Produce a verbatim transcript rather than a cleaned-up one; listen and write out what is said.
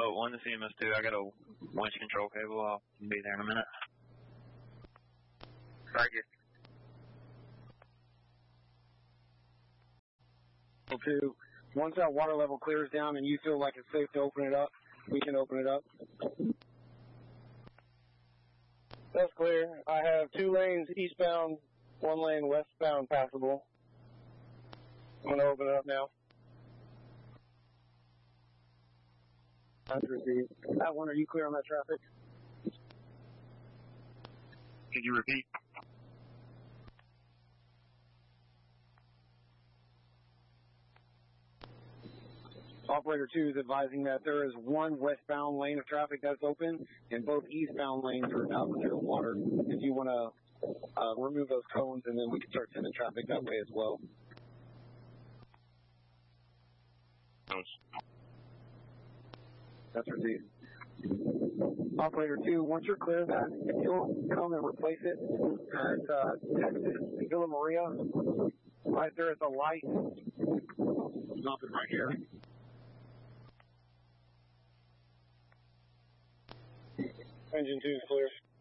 Boat one to C M S two, I got a winch control cable. I'll be there in a minute. Target. Two. Once that water level clears down and you feel like it's safe to open it up, we can open it up. That's clear. I have two lanes eastbound, one lane westbound passable. I'm going to open it up now. That one, are you clear on that traffic? Could you repeat? Operator two is advising that there is one westbound lane of traffic that's open, and both eastbound lanes are out clear of water. If you want to uh, remove those cones, and then we can start sending traffic that way as well. That's received. Operator two, once you're clear of that, if you'll come and replace it at uh, Texas Villa Maria, right there at the light. Nothing right here. Engine two is clear.